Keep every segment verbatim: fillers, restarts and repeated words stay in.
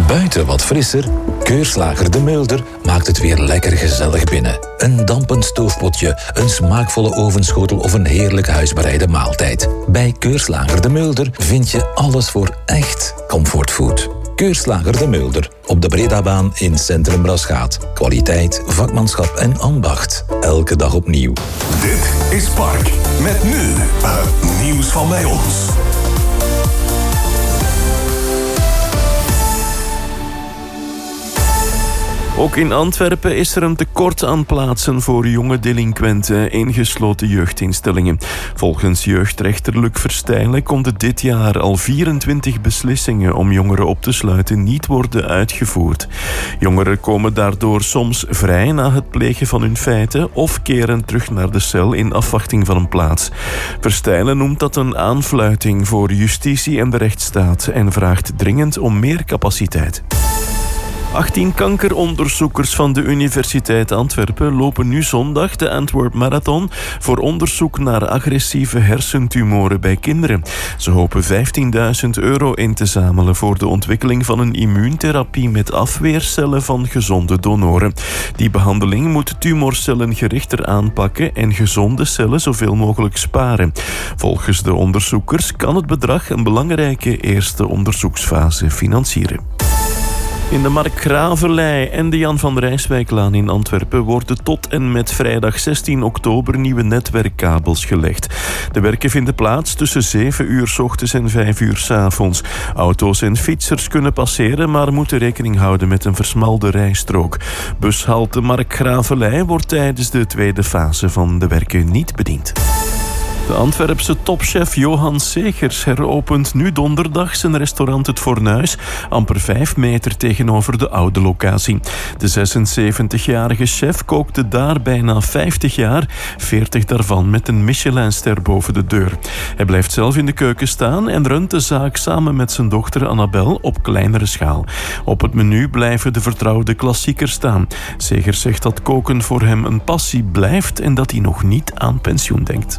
Buiten wat frisser, Keurslager De Mulder maakt het weer lekker gezellig binnen. Een dampend stoofpotje, een smaakvolle ovenschotel of een heerlijk huisbereide maaltijd. Bij Keurslager De Mulder vind je alles voor echt comfortfood. Keurslager De Mulder, op de Bredabaan in Centrum Rasgaat. Kwaliteit, vakmanschap en ambacht. Elke dag opnieuw. Dit is Park. Met nu het nieuws van bij ons. Ook in Antwerpen is er een tekort aan plaatsen voor jonge delinquenten in gesloten jeugdinstellingen. Volgens jeugdrechter Luc Verstijlen konden dit jaar al vierentwintig beslissingen om jongeren op te sluiten niet worden uitgevoerd. Jongeren komen daardoor soms vrij na het plegen van hun feiten of keren terug naar de cel in afwachting van een plaats. Verstijlen noemt dat een aanfluiting voor justitie en de rechtsstaat en vraagt dringend om meer capaciteit. achttien kankeronderzoekers van de Universiteit Antwerpen lopen nu zondag de Antwerp Marathon voor onderzoek naar agressieve hersentumoren bij kinderen. Ze hopen vijftienduizend euro in te zamelen voor de ontwikkeling van een immuuntherapie met afweercellen van gezonde donoren. Die behandeling moet tumorcellen gerichter aanpakken en gezonde cellen zoveel mogelijk sparen. Volgens de onderzoekers kan het bedrag een belangrijke eerste onderzoeksfase financieren. In de Markgravenlei en de Jan van Rijswijklaan in Antwerpen worden tot en met vrijdag zestien oktober nieuwe netwerkkabels gelegd. De werken vinden plaats tussen zeven uur 's ochtends en vijf uur 's avonds. Auto's en fietsers kunnen passeren, maar moeten rekening houden met een versmalde rijstrook. Bushalte Markgravenlei wordt tijdens de tweede fase van de werken niet bediend. De Antwerpse topchef Johan Segers heropent nu donderdag zijn restaurant Het Fornuis, amper vijf meter tegenover de oude locatie. De zesenzeventigjarige chef kookte daar bijna vijftig jaar, veertig daarvan met een Michelinster boven de deur. Hij blijft zelf in de keuken staan en runt de zaak samen met zijn dochter Annabel op kleinere schaal. Op het menu blijven de vertrouwde klassiekers staan. Segers zegt dat koken voor hem een passie blijft en dat hij nog niet aan pensioen denkt.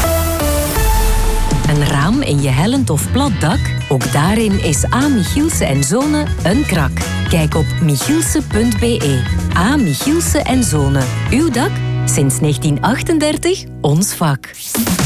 Een raam in je hellend of plat dak? Ook daarin is A. Michielsen en Zonen een krak. Kijk op michielsen punt b e. A. Michielsen en Zonen. Uw dak? Sinds negentien achtendertig ons vak.